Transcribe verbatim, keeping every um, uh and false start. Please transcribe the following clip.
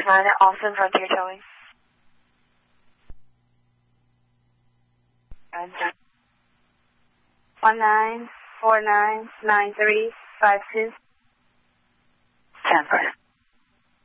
nine at Austin Frontier Towing. One nine four nine nine three five two. Stand by.